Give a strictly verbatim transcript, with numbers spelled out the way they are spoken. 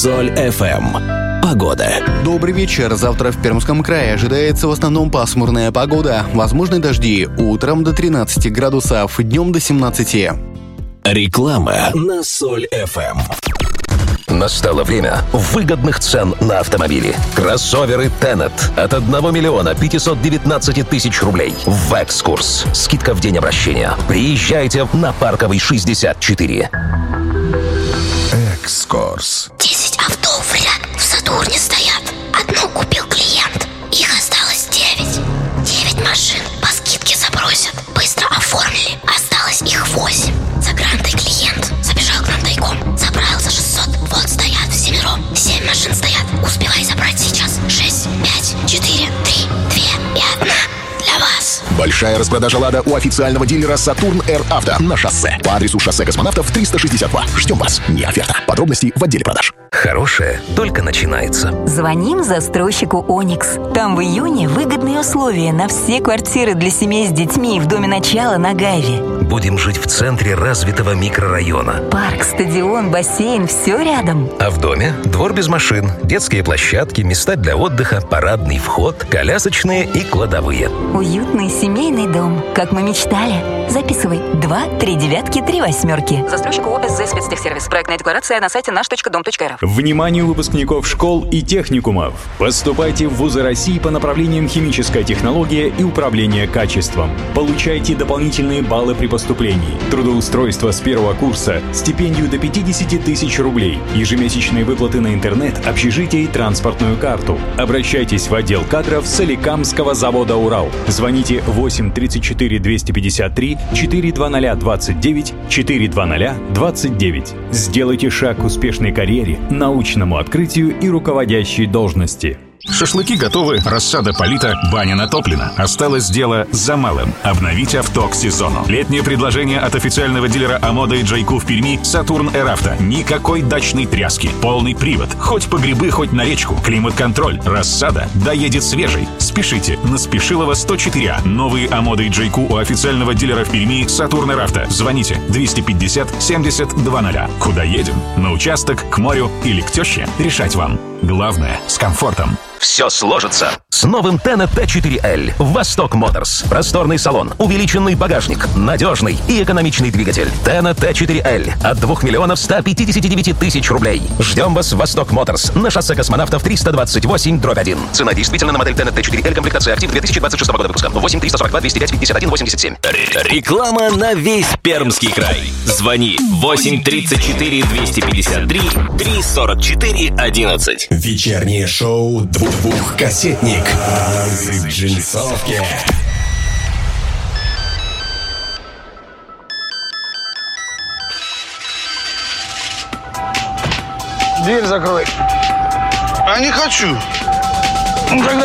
Соль эф эм. Погода. Добрый вечер. Завтра в Пермском крае ожидается в основном пасмурная погода. Возможны дожди. Утром до тринадцати градусов, днем до семнадцати. Реклама на Соль эф эм. Настало время выгодных цен на автомобили. Кроссоверы Tenet от одного миллиона пятисот девятнадцати тысяч рублей. В экскурс. Скидка в день обращения. Приезжайте на Парковый шестьдесят четыре. Экскурс. Десять авто в ряд в Сатурне стоят. Одну купил клиент. Их осталось девять. Девять машин по скидке забросят. Быстро оформили. Осталось их восемь. За грантой клиент забежал к нам тайком. Забрал за шестьсот. Вот стоят всемиром. Семь машин стоят. Успевай забрать сейчас. Шесть, пять, четыре, три, две и одна. Для вас. Большая распродажа «Лада» у официального дилера «Сатурн Р Авто» на шоссе. По адресу шоссе Космонавтов триста шестьдесят два. Ждем вас. Не оферта. Подробности в отделе продаж. Хорошее только начинается. Звоним застройщику «Оникс». Там в июне выгодные условия на все квартиры для семей с детьми в доме начала на Гайве. Будем жить в центре развитого микрорайона. Парк, стадион, бассейн – все рядом. А в доме двор без машин, детские площадки, места для отдыха, парадный вход, колясочные и кладовые. Уютный семейный дом, как мы мечтали. Записывай. Два, три девятки, три восьмерки. Застройщик ООО «СЗ Спецтехсервис». Проектная декларация на сайте наш точка дом точка эр эф. Вниманию выпускников школ и техникумов. Поступайте в вузы России по направлениям химическая технология и управление качеством. Получайте дополнительные баллы при поступлении. Трудоустройство с первого курса, стипендию до пятьдесят тысяч рублей, ежемесячные выплаты на интернет, общежитие и транспортную карту. Обращайтесь в отдел кадров Соликамского завода «Урал». Звоните восемь тридцать четыре двести пятьдесят три четыреста двадцать двадцать девять четыреста двадцать двадцать девять. Сделайте шаг к успешной карьере, научному открытию и руководящей должности. Шашлыки готовы, рассада полита, баня натоплена. Осталось дело за малым – обновить авто к сезону. Летнее предложение от официального дилера Амода и Джейку в Перми «Сатурн Р Авто». Никакой дачной тряски, полный привод, хоть по грибы, хоть на речку, климат-контроль, рассада, доедет свежий. Спешите на Спешилова сто четыре А. Новые Амода и Джейку у официального дилера в Перми «Сатурн Р Авто». Звоните двести пятьдесят семьдесят двадцать. Куда едем? На участок, к морю или к теще? Решать вам. Главное – с комфортом. Все сложится с новым Tenet Т четыре Л. Восток Моторс. Просторный салон, увеличенный багажник, надежный и экономичный двигатель. Tenet Т четыре Л от двух миллионов ста пятидесяти девяти тысяч рублей. Ждем вас в Восток Моторс на шоссе Космонавтов триста двадцать восемь дробь один. Цена действительно на модель Tenet Т четыре Л, комплектация «Актив» две тысячи двадцать шестого года выпуска. восемь триста сорок два двести пять пятьдесят один восемьдесят семь. Реклама на весь Пермский край. Звони восемь тридцать четыре двести пятьдесят три триста сорок четыре одиннадцать. Вечернее шоу «Двух-кассетник». В джинсовке. Дверь закрой. А не хочу. Ну, тогда